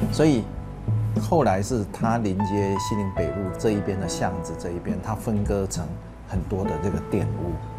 所以后来是它临接西宁北路这一边的巷子这一边，它分割成很多的这个店屋。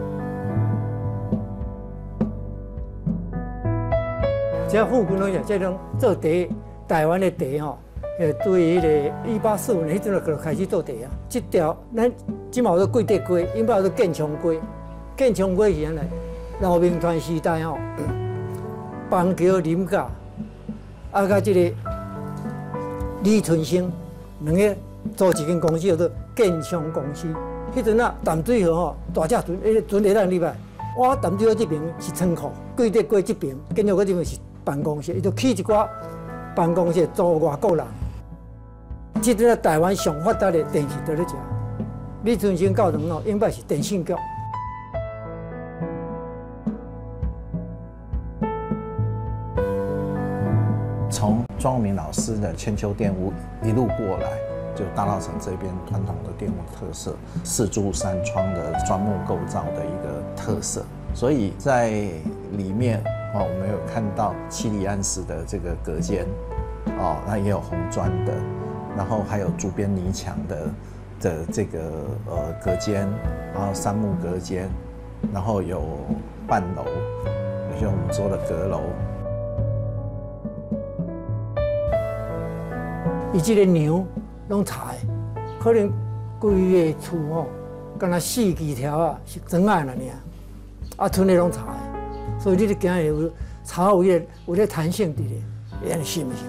这附近拢是这种做茶，台湾的茶吼，对于迄个1845年迄阵就开始做茶啊。这条咱即嘛有贵德街，因嘛有建昌街，建昌街是安尼，老兵团时代吼，邦桥林家，甲这个李春生两个组一间公司叫做建昌公司。迄阵啊，淡水河吼，大只船，船会当入来。我淡水河这边是仓库，贵德街这边，建昌街这边是办公室，伊就起一寡办公室租外国人。即阵啊，台湾上发达的电视在咧食。李春生教堂哦，应该是电信局。 从庄永明老师的千秋店屋一路过来，就大稻埕这边传统的店屋特色，4柱3窗的砖木构造的一个特色。所以在里面我们有看到七里岸式的这个隔间，那也有红砖的，然后还有竹编泥墙的这个隔间，然后3木隔间，然后有半楼，有些我们说的阁楼。 伊这个娘拢柴，可能规个厝吼，敢若4枝条啊，是砖仔那尔，剩的拢柴，所以你咧行有柴有咧弹性伫咧，安尼是毋是？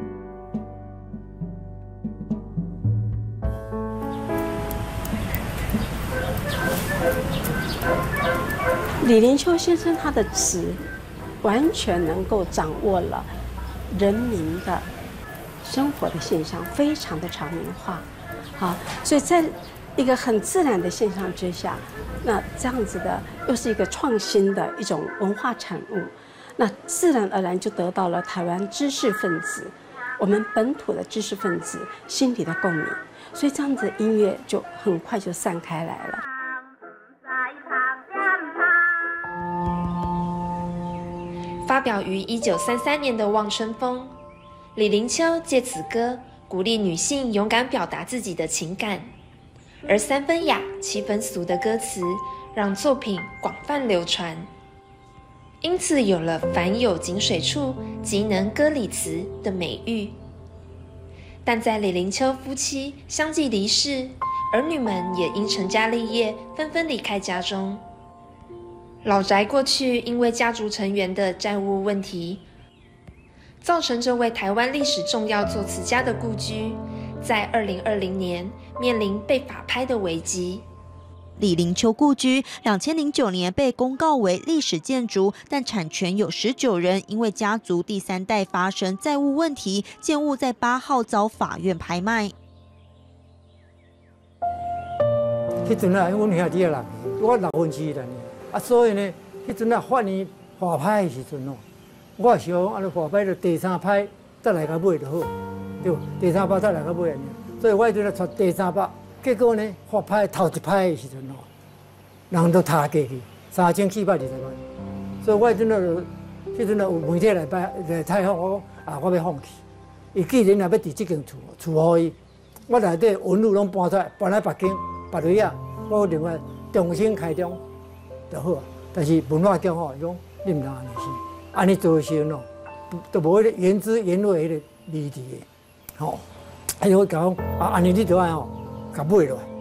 李林秋先生他的词，完全能够掌握了人民的生活的现象，非常的场面化，所以在一个很自然的现象之下，那这样子的又是一个创新的一种文化产物，那自然而然就得到了台湾知识分子，我们本土的知识分子心里的共鸣，所以这样子的音乐就很快就散开来了。 发表于1933年的《望春风》，李林秋借此歌鼓励女性勇敢表达自己的情感，而3分雅7分俗的歌词让作品广泛流传，因此有了凡有井水处即能歌里词的美誉。但在李林秋夫妻相继离世，儿女们也因成家立业纷纷离开家中，老宅过去因为家族成员的债务问题，造成这位台湾历史重要作词家的故居在2020年面临被法拍的危机。 李林秋故居2009年被公告为历史建筑，但产权有19人，因为家族第3代发生债务问题，建物在8号遭法院拍卖。 迄阵啊，阮兄弟人，我6分之一人。所以呢，迄阵啊，法院法拍的时阵哦，我想安尼法拍就第3拍再来甲买就好，对不？第3拍再来甲买安尼。所以我迄阵啊出第3拍，结果呢，法拍头1拍的时阵哦，人都塌下去，3420万。所以我迄阵啊有媒体来采访我讲我要放弃。伊既然也要伫这间厝互伊，我内底文物拢搬出来，搬来北京、别位啊，我另外重新开张。就好，但是文化局吼，讲你唔通安尼是，安尼做时咯，都无迄个原汁原味迄个味伫的，吼，伊会讲安尼你就爱吼，甲买落来。